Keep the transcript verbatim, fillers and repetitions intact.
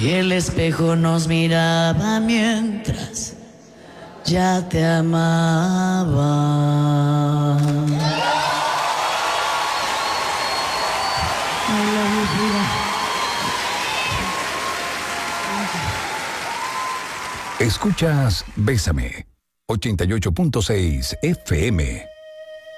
Y el espejo nos miraba mientras ya te amaba. Escuchas Bésame, ochenta y ocho punto seis F M.